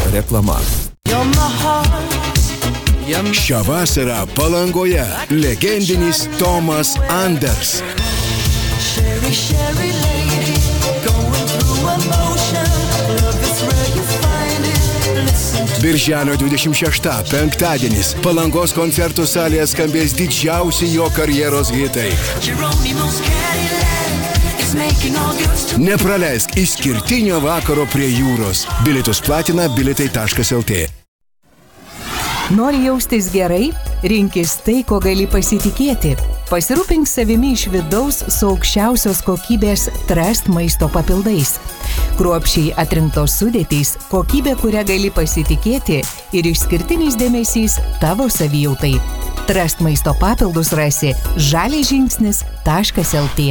reklama. Šią vasarą Palangoje legendinis Tomas Anders. Birželio 26, penktadienis, Palangos koncertų salėje skambės didžiausi jo karjeros hitai. Nepraleisk išskirtinio vakaro prie jūros. Bilietus platina bilitai.lt. Nori jaustis gerai? Rinkis tai, ko gali pasitikėti. Pasirūpink savimi iš vidaus su aukščiausios kokybės Trust maisto papildais. Kruopščiai atrinktos sudėtys, kokybė, kurią gali pasitikėti ir išskirtinis dėmesys tavo savijautai. Trust maisto papildus rasi žaliažingsnis.lt.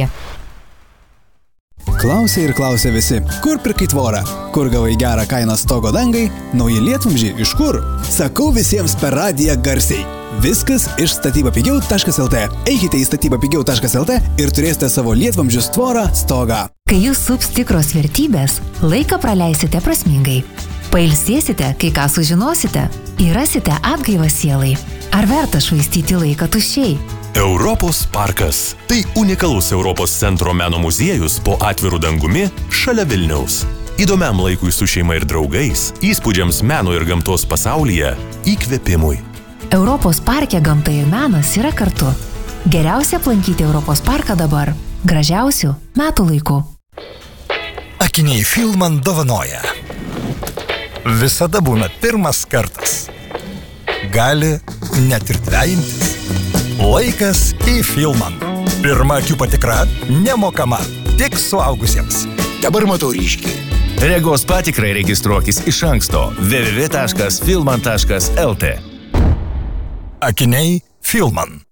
Klausia ir klausia visi, kur pirkai tvorą, kur gavai gerą kainą stogo dangai, nauji lietvamzdžiai iš kur? Sakau visiems per radiją garsiai. Viskas iš statybapigiau.lt. Eikite į statybapigiau.lt ir turėsite savo lietvamzdžius tvorą stogą. Kai jūs sups tikros vertybės, laiką praleisite prasmingai. Pailsėsite, kai ką sužinosite, ir rasite atgaivą sielai. Ar verta švaistyti laiką tuščiai? Europos parkas. Tai unikalus Europos centro meno muziejus po atviru dangumi šalia Vilniaus. Įdomiam laikui su šeima ir draugais, įspūdžiams meno ir gamtos pasaulyje, įkvėpimui. Europos parke gamta ir menas yra kartu. Geriausia aplankyti Europos parką dabar. Gražiausių metų laikų. Akiniai Filman dovanoja. Visada būna pirmas kartas. Gali net ir dvejintis. Laikas į Filman. Pirma akių patikra nemokama, tik suaugusiems. Dabar matau ryškiai. Regos patikrai registruokis iš anksto www.filman.lt. Akiniai Filman.